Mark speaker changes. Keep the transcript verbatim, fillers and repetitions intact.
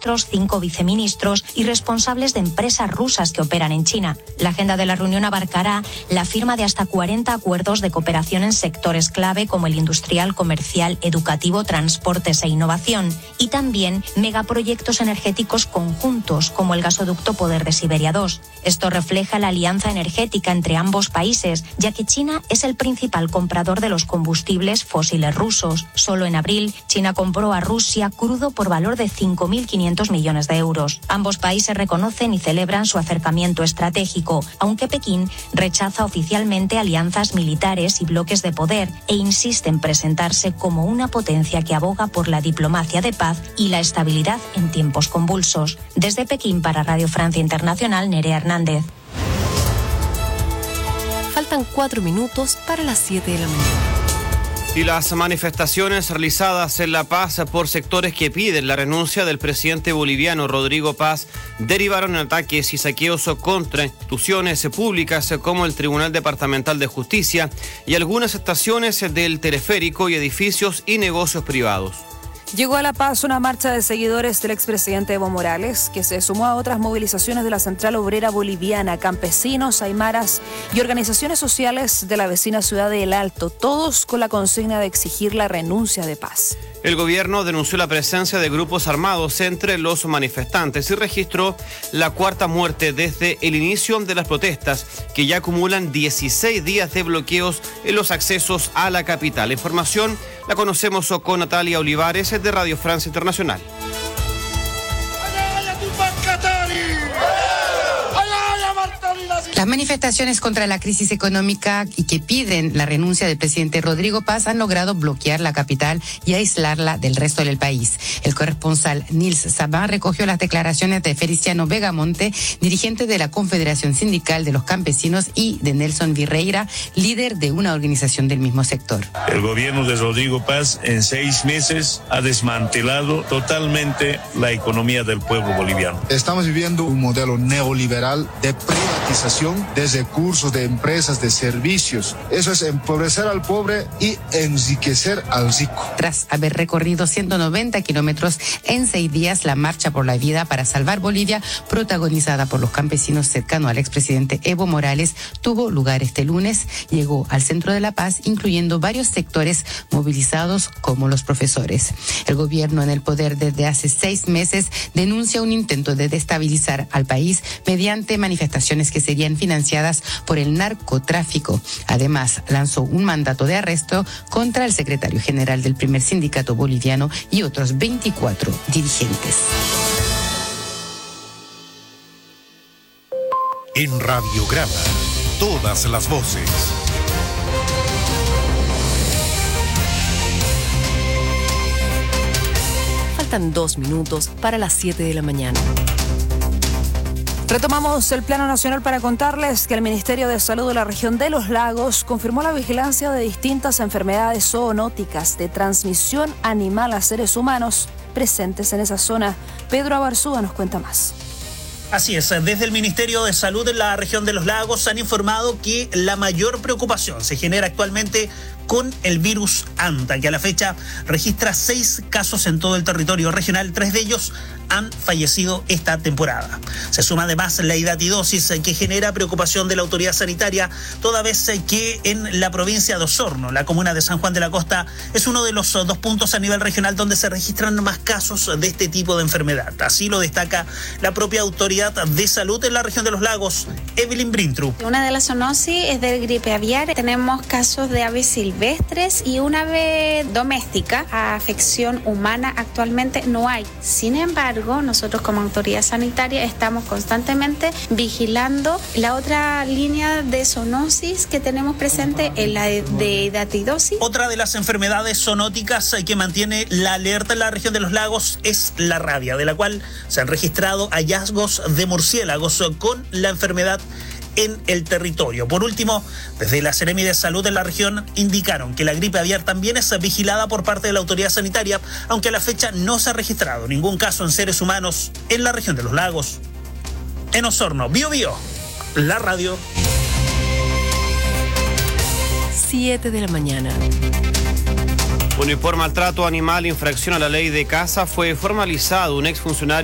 Speaker 1: ministros, cinco viceministros y responsables de empresas rusas que operan en China. La agenda de la reunión abarcará la firma de hasta cuarenta acuerdos de cooperación en sectores clave como el industrial, comercial, educativo, transportes e innovación, y también megaproyectos energéticos conjuntos como el gasoducto Poder de Siberia dos. Esto refleja la alianza energética entre ambos países, ya que China es el principal comprador de los combustibles fósiles rusos. Solo en abril, China compró a Rusia crudo por valor de cinco mil quinientos millones de euros. Ambos países reconocen y celebran su acercamiento estratégico, aunque Pekín rechaza oficialmente alianzas militares y bloques de poder e insiste en presentarse como una potencia que aboga por la diplomacia de paz y la estabilidad en tiempos convulsos. Desde Pekín para Radio Francia Internacional, Nerea Hernández.
Speaker 2: Faltan cuatro minutos para las siete de la mañana.
Speaker 3: Y las manifestaciones realizadas en La Paz por sectores que piden la renuncia del presidente boliviano Rodrigo Paz derivaron en ataques y saqueos contra instituciones públicas como el Tribunal Departamental de Justicia y algunas estaciones del teleférico y edificios y negocios privados.
Speaker 4: Llegó a La Paz una marcha de seguidores del expresidente Evo Morales, que se sumó a otras movilizaciones de la Central Obrera Boliviana, campesinos, aymaras y organizaciones sociales de la vecina ciudad de El Alto, todos con la consigna de exigir la renuncia de Paz.
Speaker 3: El gobierno denunció la presencia de grupos armados entre los manifestantes y registró la cuarta muerte desde el inicio de las protestas, que ya acumulan dieciséis días de bloqueos en los accesos a la capital. La información la conocemos con Natalia Olivares de Radio Francia Internacional.
Speaker 5: Las manifestaciones contra la crisis económica y que piden la renuncia del presidente Rodrigo Paz han logrado bloquear la capital y aislarla del resto del país. El corresponsal Nils Sabán recogió las declaraciones de Feliciano Vegamonte, dirigente de la Confederación Sindical de los Campesinos, y de Nelson Virreira, líder de una organización del mismo sector.
Speaker 6: El gobierno de Rodrigo Paz en seis meses ha desmantelado totalmente la economía del pueblo boliviano.
Speaker 7: Estamos viviendo un modelo neoliberal de privatización de recursos, de empresas, de servicios. Eso es empobrecer al pobre y enriquecer al rico.
Speaker 5: Tras haber recorrido ciento noventa kilómetros en seis días, la Marcha por la Vida para Salvar Bolivia, protagonizada por los campesinos cercanos al expresidente Evo Morales, tuvo lugar este lunes. Llegó al centro de La Paz, incluyendo varios sectores movilizados como los profesores. El gobierno en el poder desde hace seis meses denuncia un intento de destabilizar al país mediante manifestaciones que serían financiadas por el narcotráfico. Además, lanzó un mandato de arresto contra el secretario general del primer sindicato boliviano y otros veinticuatro dirigentes.
Speaker 8: En Radiograma, todas las voces.
Speaker 2: Faltan dos minutos para las siete de la mañana.
Speaker 4: Retomamos el plano nacional para contarles que el Ministerio de Salud de la región de Los Lagos confirmó la vigilancia de distintas enfermedades zoonóticas de transmisión animal a seres humanos presentes en esa zona. Pedro Abarzúa nos cuenta más.
Speaker 9: Así es, desde el Ministerio de Salud de la región de Los Lagos han informado que la mayor preocupación se genera actualmente con el virus ANTA, que a la fecha registra seis casos en todo el territorio regional. Tres de ellos han fallecido esta temporada. Se suma además la hidatidosis, que genera preocupación de la autoridad sanitaria, toda vez que en la provincia de Osorno, la comuna de San Juan de la Costa, es uno de los dos puntos a nivel regional donde se registran más casos de este tipo de enfermedad. Así lo destaca la propia autoridad de salud en la región de Los Lagos, Evelyn Brintru.
Speaker 10: Una de las zoonosis es de gripe aviar. Tenemos casos de aves silvestres y una ave doméstica. Afección humana actualmente no hay. Sin embargo, nosotros como autoridad sanitaria estamos constantemente vigilando la otra línea de zoonosis que tenemos presente, en la de hidatidosis.
Speaker 9: Otra de las enfermedades zoonóticas que mantiene la alerta en la región de Los Lagos es la rabia, de la cual se han registrado hallazgos de murciélagos con la enfermedad en el territorio. Por último, desde la Seremi de Salud de la región indicaron que la gripe aviar también es vigilada por parte de la autoridad sanitaria, aunque a la fecha no se ha registrado ningún caso en seres humanos en la región de Los Lagos. En Osorno, Bio Bio, la radio.
Speaker 2: siete de la mañana.
Speaker 3: Bueno, y por maltrato animal, infracción a la ley de caza, fue formalizado un exfuncionario